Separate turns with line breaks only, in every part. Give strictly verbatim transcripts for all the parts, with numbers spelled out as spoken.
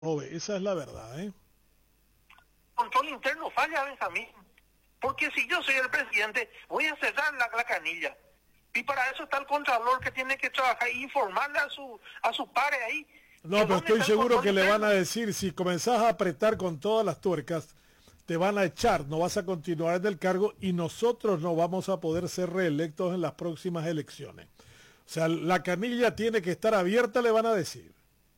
Ove, esa es la verdad, ¿eh?
Control interno falla, Benjamín. Porque si yo soy el presidente, voy a cerrar la, la canilla. Y para eso está el contralor que tiene que trabajar e informarle a su a sus pares ahí.
No,
Que
pero
dónde
estoy
está el
seguro
control
que le van
interno.
a decir, si comenzás a apretar con todas las tuercas, te van a echar, no vas a continuar en el cargo y nosotros no vamos a poder ser reelectos en las próximas elecciones. O sea, la canilla tiene que estar abierta, le van a decir.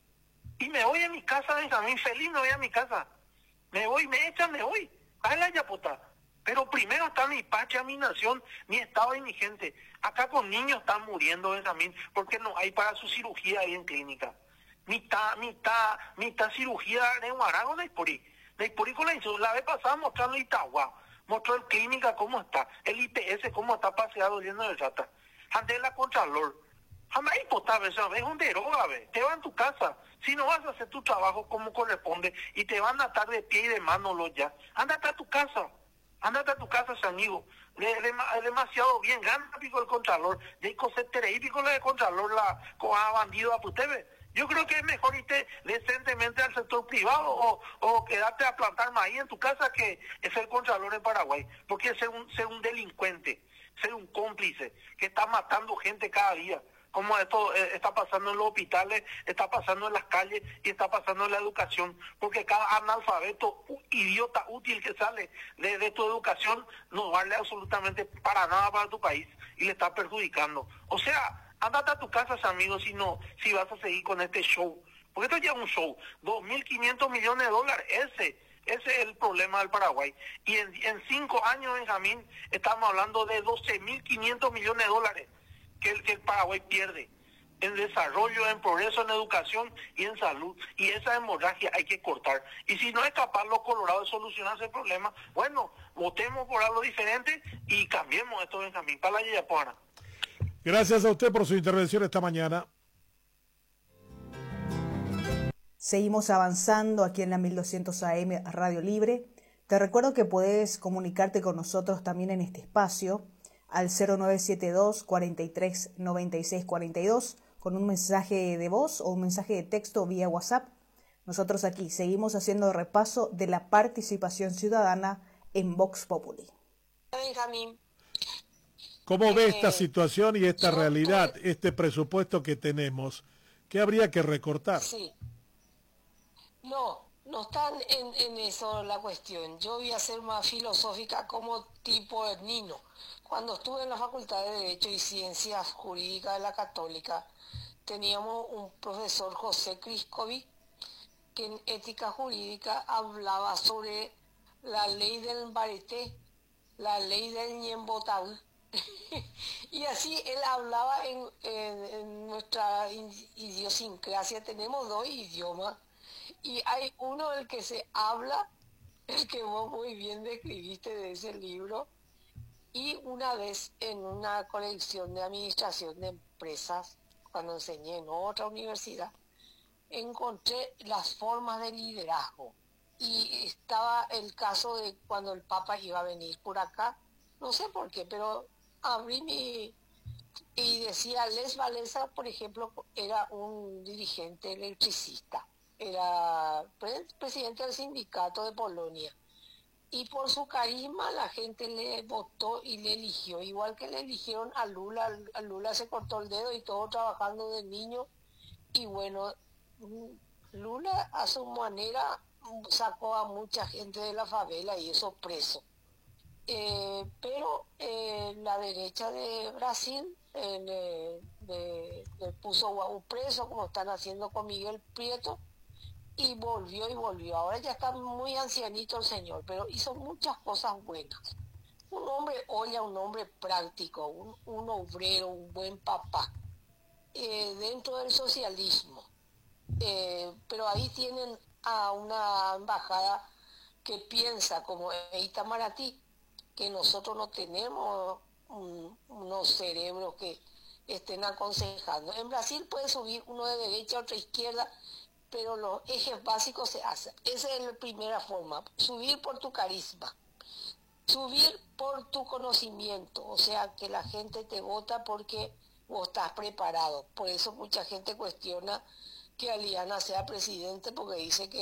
Y me voy a mi casa, Benjamín, feliz me voy a mi casa. Me voy, me echan, me voy. A la yapota. Pero primero está mi patria, mi nación, mi estado y mi gente. Acá con niños están muriendo, Benjamín, porque no hay para su cirugía ahí en clínica. Mitad, mitad, mitad cirugía de Huarago de Iporí. De Iporí con la hizo. La vez pasada mostrando Itagua. Mostró el clínica cómo está. El I P S cómo está paseado lleno de rata. Ante la Contralor. Jamás impotable, ¿sabes? Es un deroga, ¿ves? Te va en tu casa. Si no vas a hacer tu trabajo como corresponde y te van a atar de pie y de mano los ya, ándate a tu casa. Ándate a tu casa, San amigo. Es demasiado bien. Gana pico el Contralor. De ahí cosé pico le de Contralor la coja bandido a Putebe. Yo creo que es mejor irte decentemente al sector privado o, o quedarte a plantar maíz en tu casa que es ser Contralor en Paraguay. Porque es ser un, ser un delincuente, ser un cómplice que está matando gente cada día. Como esto eh, está pasando en los hospitales, está pasando en las calles y está pasando en la educación, porque cada analfabeto, u- idiota útil que sale de, de tu educación no vale absolutamente para nada para tu país y le está perjudicando. O sea, ándate a tu casa, amigos, si no, si vas a seguir con este show. Porque esto ya es un show, dos mil quinientos millones de dólares, ese, ese es el problema del Paraguay. Y en, en cinco años, Benjamín, estamos hablando de doce mil quinientos millones de dólares que el, que el Paraguay pierde en desarrollo, en progreso, en educación y en salud. Y esa hemorragia hay que cortar. Y si no es capaz los colorados de solucionar ese problema, bueno, votemos por algo diferente y cambiemos esto, Benjamín. Para la Yayapuana.
Gracias a usted por su intervención esta mañana.
Seguimos avanzando aquí en la mil doscientos A M Radio Libre. Te recuerdo que puedes comunicarte con nosotros también en este espacio al cero nueve siete dos, cuarenta y tres, noventa y seis cuarenta y dos con un mensaje de voz o un mensaje de texto vía WhatsApp. Nosotros aquí seguimos haciendo repaso de la participación ciudadana en Vox Populi.
Benjamín,
¿Cómo ve esta
eh,
situación y esta
yo
realidad,
tuve,
este presupuesto que tenemos? ¿Qué habría que recortar?
sí, no, no están en, en eso la cuestión. Yo voy a ser más filosófica como tipo de Nino. Cuando estuve en la Facultad de Derecho y Ciencias Jurídicas de la Católica, teníamos un profesor, José Criscovi, que en ética jurídica hablaba sobre la ley del Bareté, la ley del Ñembotabú. Y así él hablaba en, en, en nuestra idiosincrasia. Tenemos dos idiomas y hay uno el que se habla, el que vos muy bien describiste de ese libro. Y una vez en una colección de administración de empresas, cuando enseñé en otra universidad, encontré las formas de liderazgo. Y estaba el caso de cuando el Papa iba a venir por acá, no sé por qué, pero abrí mi... Y decía, Les Walesa, por ejemplo, era un dirigente electricista, era pre- presidente del sindicato de Polonia. Y por su carisma la gente le votó y le eligió, igual que le eligieron a Lula. A Lula se cortó el dedo y todo trabajando de niño. Y bueno, Lula a su manera sacó a mucha gente de la favela y eso preso. Eh, pero eh, la derecha de Brasil eh, le, le- le puso Guau preso, como están haciendo con Miguel Prieto, y volvió y volvió. Ahora ya está muy ancianito el señor, pero hizo muchas cosas buenas. Un hombre olla, un hombre práctico, un, un obrero, un buen papá, eh, dentro del socialismo. Eh, pero ahí tienen a una embajada que piensa como Itamaraty, que nosotros no tenemos un- unos cerebros que estén aconsejando. En Brasil puede subir uno de derecha, otro izquierda, pero los ejes básicos se hacen. Esa es la primera forma, subir por tu carisma, subir por tu conocimiento, o sea, que la gente te vota porque vos estás preparado. Por eso mucha gente cuestiona que Aliana sea presidente porque dice que